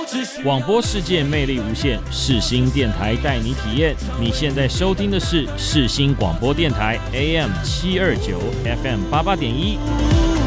广播世界魅力无限，世新电台带你体验。你现在收听的是世新广播电台 AM 729 FM 88.1。